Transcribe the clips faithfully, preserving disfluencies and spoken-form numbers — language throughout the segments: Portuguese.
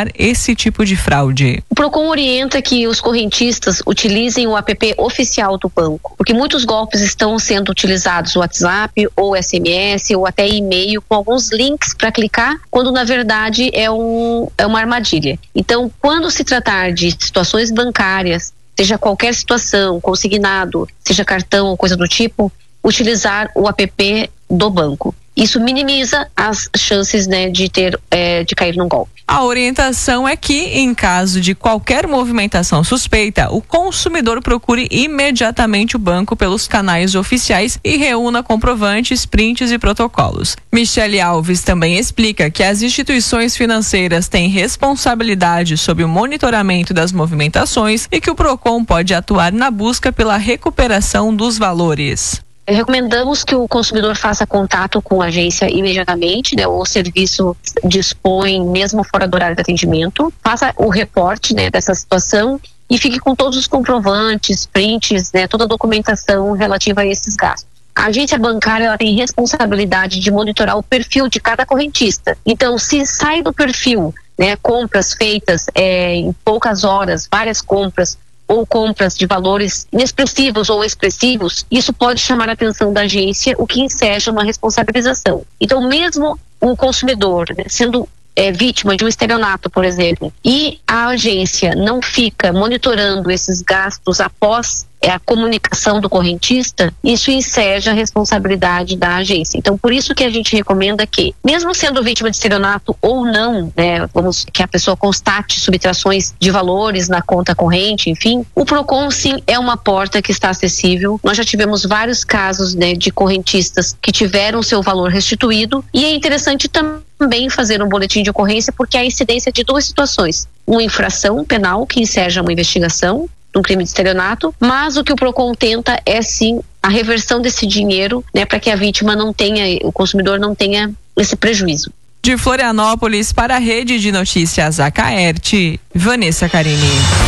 evitar esse tipo de fraude. O Procon orienta que os correntistas utilizem o app oficial do banco, porque muitos golpes estão sendo utilizados o WhatsApp ou S M S ou até e-mail com alguns links para clicar, quando na verdade é, um, é uma armadilha. Então, quando se tratar de situações bancárias, seja qualquer situação, consignado, seja cartão ou coisa do tipo, utilizar o app do banco. Isso minimiza as chances, né, de ter, é, de cair num golpe. A orientação é que, em caso de qualquer movimentação suspeita, o consumidor procure imediatamente o banco pelos canais oficiais e reúna comprovantes, prints e protocolos. Michele Alves também explica que as instituições financeiras têm responsabilidade sobre o monitoramento das movimentações e que o Procon pode atuar na busca pela recuperação dos valores. Recomendamos que o consumidor faça contato com a agência imediatamente, né? O serviço dispõe mesmo fora do horário de atendimento, faça o reporte, né, dessa situação e fique com todos os comprovantes, prints, né, toda a documentação relativa a esses gastos. A agência bancária ela tem responsabilidade de monitorar o perfil de cada correntista. Então, se sai do perfil, né, compras feitas é, em poucas horas, várias compras, ou compras de valores inexpressivos ou expressivos, isso pode chamar a atenção da agência, o que enseja uma responsabilização. Então, mesmo o consumidor, né, sendo é, vítima de um estelionato, por exemplo, e a agência não fica monitorando esses gastos após é a comunicação do correntista, isso enseja a responsabilidade da agência. Então, por isso que a gente recomenda que, mesmo sendo vítima de estelionato ou não, né, vamos que a pessoa constate subtrações de valores na conta corrente, enfim, o Procon sim é uma porta que está acessível. Nós já tivemos vários casos, né, de correntistas que tiveram seu valor restituído, e é interessante também fazer um boletim de ocorrência porque há a incidência de duas situações: uma infração penal que enseja uma investigação um crime de estelionato, mas o que o Procon tenta é sim a reversão desse dinheiro, né, para que a vítima não tenha, o consumidor não tenha esse prejuízo. De Florianópolis para a Rede de Notícias Acaerte, Vanessa Carini.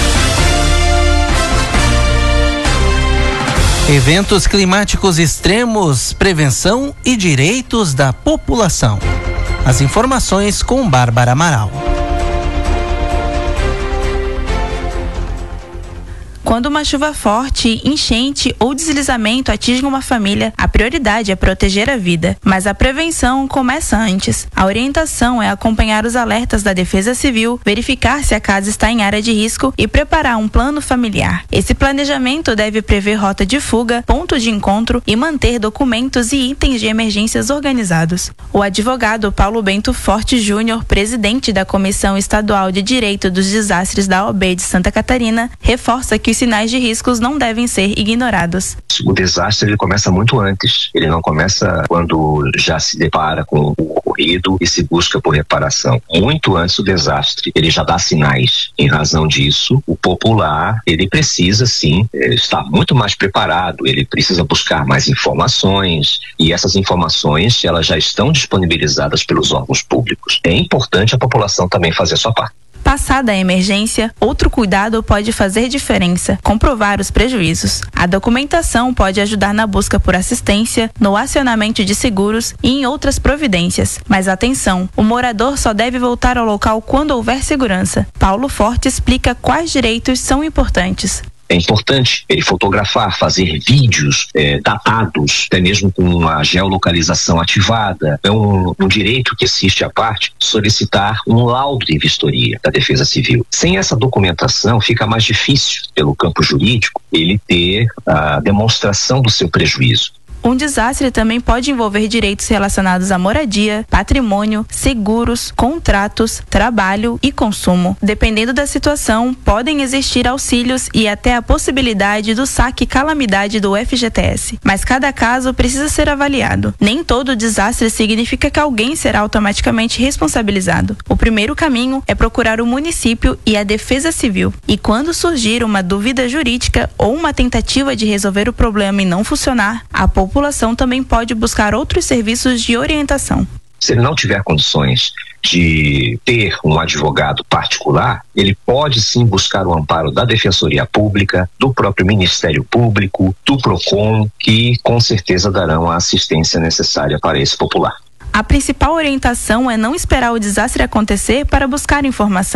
Eventos climáticos extremos, prevenção e direitos da população. As informações com Bárbara Amaral. Quando uma chuva forte, enchente ou deslizamento atingem uma família, a prioridade é proteger a vida, mas a prevenção começa antes. A orientação é acompanhar os alertas da Defesa Civil, verificar se a casa está em área de risco e preparar um plano familiar. Esse planejamento deve prever rota de fuga, ponto de encontro e manter documentos e itens de emergências organizados. O advogado Paulo Bento Forte Júnior, presidente da Comissão Estadual de Direito dos Desastres da O A B de Santa Catarina, reforça que os sinais de riscos não devem ser ignorados. O desastre ele começa muito antes, ele não começa quando já se depara com o ocorrido e se busca por reparação. Muito antes do desastre, ele já dá sinais. Em razão disso, o popular, ele precisa sim estar muito mais preparado, ele precisa buscar mais informações, e essas informações elas já estão disponibilizadas pelos órgãos públicos. É importante a população também fazer a sua parte. Passada a emergência, outro cuidado pode fazer diferença: comprovar os prejuízos. A documentação pode ajudar na busca por assistência, no acionamento de seguros e em outras providências. Mas atenção, o morador só deve voltar ao local quando houver segurança. Paulo Forte explica quais direitos são importantes. É importante ele fotografar, fazer vídeos é, datados, até mesmo com a geolocalização ativada. É um, um direito que existe à parte solicitar um laudo de vistoria da Defesa Civil. Sem essa documentação, fica mais difícil, pelo campo jurídico, ele ter a demonstração do seu prejuízo. Um desastre também pode envolver direitos relacionados à moradia, patrimônio, seguros, contratos, trabalho e consumo. Dependendo da situação, podem existir auxílios e até a possibilidade do saque calamidade do F G T S. Mas cada caso precisa ser avaliado. Nem todo desastre significa que alguém será automaticamente responsabilizado. O primeiro caminho é procurar o município e a Defesa Civil. E quando surgir uma dúvida jurídica ou uma tentativa de resolver o problema e não funcionar, a população A população também pode buscar outros serviços de orientação. Se ele não tiver condições de ter um advogado particular, ele pode sim buscar o amparo da Defensoria Pública, do próprio Ministério Público, do Procon, que com certeza darão a assistência necessária para esse popular. A principal orientação é não esperar o desastre acontecer para buscar informação.